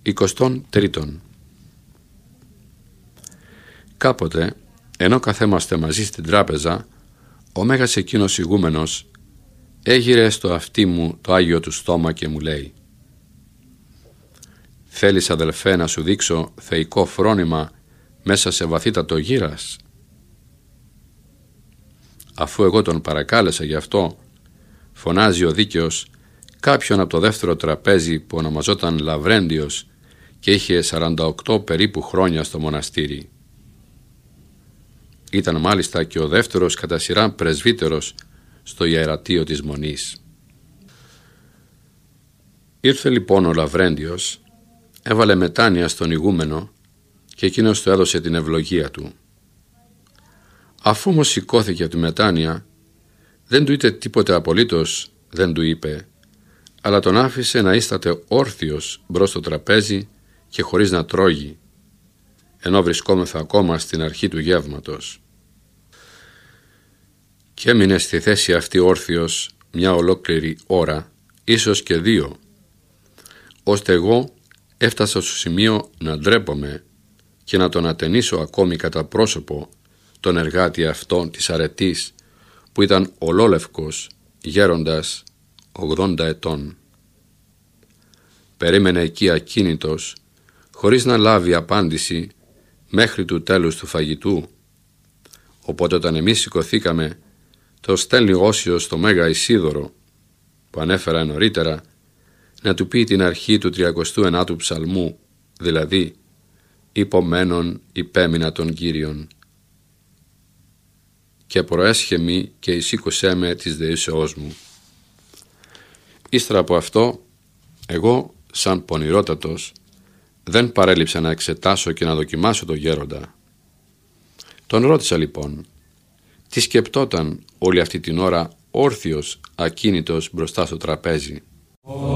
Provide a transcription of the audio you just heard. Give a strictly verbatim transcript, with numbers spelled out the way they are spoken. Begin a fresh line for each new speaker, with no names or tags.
Εικοστόν τρίτον. Κάποτε, ενώ καθέμαστε μαζί στην τράπεζα, ο μέγας εκείνος ηγούμενος έγειρε στο αυτί μου το Άγιο του στόμα και μου λέει: «Θέλεις, αδελφέ, να σου δείξω θεϊκό φρόνημα μέσα σε βαθύτατο γύρας?» Αφού εγώ τον παρακάλεσα γι' αυτό, φωνάζει ο δίκαιος κάποιον από το δεύτερο τραπέζι που ονομαζόταν Λαβρέντιος και είχε σαράντα οκτώ περίπου χρόνια στο μοναστήρι. Ήταν μάλιστα και ο δεύτερος κατά σειρά πρεσβύτερος στο ιερατείο της Μονής. Ήρθε λοιπόν ο Λαβρέντιος, έβαλε μετάνοια στον ηγούμενο και εκείνος του έδωσε την ευλογία του. Αφού όμως σηκώθηκε από τη μετάνοια, δεν του είπε τίποτε απολύτως, δεν του είπε, αλλά τον άφησε να ίσταται όρθιος μπρος στο τραπέζι και χωρίς να τρώγει, ενώ βρισκόμεθα ακόμα στην αρχή του γεύματος. Και έμεινε στη θέση αυτή όρθιος μια ολόκληρη ώρα, ίσως και δύο, ώστε εγώ έφτασα στο σημείο να ντρέπομαι και να τον ατενίσω ακόμη κατά πρόσωπο τον εργάτη αυτόν της αρετής, που ήταν ολόλευκος, γέροντας ογδόντα ετών. Περίμενε εκεί ακίνητος, χωρίς να λάβει απάντηση μέχρι του τέλους του φαγητού. Οπότε όταν εμείς σηκωθήκαμε, το στέλνει όσιος στο Μέγα Ισίδωρο, που ανέφερα νωρίτερα, να του πει την αρχή του τριακοστού ενάτου ψαλμού, δηλαδή «Υπομένων υπέμεινα τον Κύριον». Και προέσχε μη και εισήκωσέ με της δεήσεώς μου. Ύστερα από αυτό, εγώ, σαν πονηρότατος, δεν παρέλειψα να εξετάσω και να δοκιμάσω τον γέροντα. Τον ρώτησα λοιπόν, τι σκεπτόταν όλη αυτή την ώρα όρθιος, ακίνητος μπροστά στο τραπέζι.